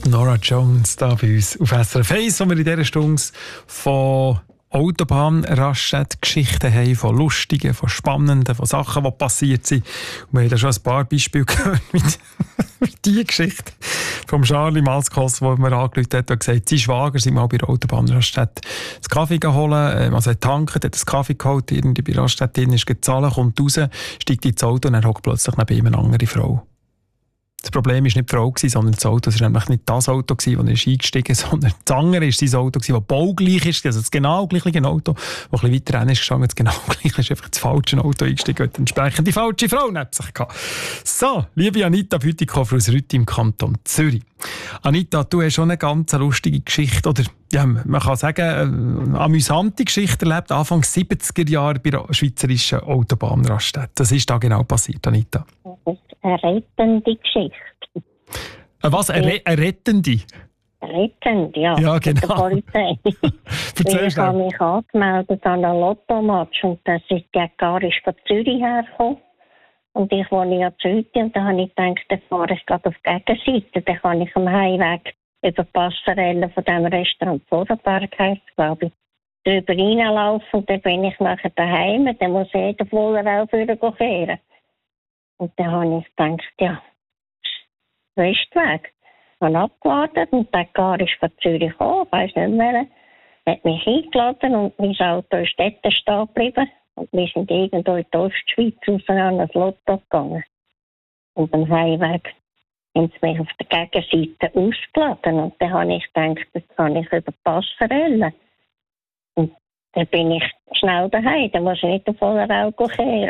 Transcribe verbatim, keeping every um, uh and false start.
Nora Jones da bei uns auf S R F eins, wo wir in dieser Stunde von Autobahnraststätten-Geschichten haben, von lustigen, von spannenden, von Sachen, die passiert sind. Und wir haben da schon ein paar Beispiele gehört mit, mit dieser Geschichte vom Charlie Malskos, der mir angerufen hat und gesagt, sein Schwager sei mal bei der Autobahnraststätte das Kaffee geholt, also er tankt, hat das Kaffee geholt, irgendwie bei der Raststätte drin, ist gezahlt, kommt raus, steigt ins Auto und dann hockt plötzlich neben ihm eine andere Frau. Das Problem war nicht die Frau, sondern das Auto. Es war nämlich nicht das Auto, das er eingestiegen ist, sondern das andere war sein Auto, das baugleich ist. Also das genau gleiche Auto, das ein bisschen weiter rein ist gegangen. Das genau gleiche ist einfach das falsche Auto eingestiegen und entsprechend die falsche Frau neben sich gehabt. So, liebe Anita Bütikofer aus Rütti im Kanton Zürich. Anita, du hast schon eine ganz lustige Geschichte, oder ja, man kann sagen, eine amüsante Geschichte erlebt, Anfang siebziger Jahre bei der schweizerischen Autobahnraststätte. Was ist da genau passiert, Anita? Das ist eine rettende Geschichte. Was? Eine, Re- eine rettende? Rettend, ja. Ja, genau. Der Polizei. Ich habe mich angemeldet an einem Lottomatch und das ist der gar ist von Zürich hergekommen. Und ich wohne ja Zürich und da habe ich gedacht, dann fahre ich gerade auf die Gegenseite. Dann kann ich am Heimweg über die Passerelle von dem Restaurant Vorarlberg, heisst es, glaube ich, drüber reinlaufen und dann bin ich nachher daheim. Dann muss jeder voller auch kehren. Und dann habe ich gedacht, ja, Westweg. Ich habe abgewartet und der Gar ist von Zürich gekommen, ich weiss nicht mehr, hat mich eingeladen und mein Auto ist dort stehen geblieben. Und wir sind irgendwo in die Ostschweiz raus an das Lotto gegangen. Und am Heimweg haben sie mich auf der Gegenseite ausgeladen. Und dann habe ich gedacht, jetzt kann ich über die Passerelle. Und dann bin ich schnell daheim, dann muss ich nicht auf voller Auge kehren.